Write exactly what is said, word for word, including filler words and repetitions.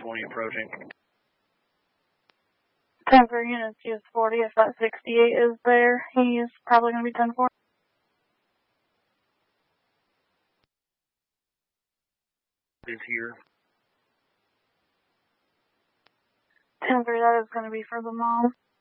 twenty approaching. ten for units, use forty. If that sixty-eight is there, he's probably going to be ten four. Is here. ten three, that is going to be for the mom.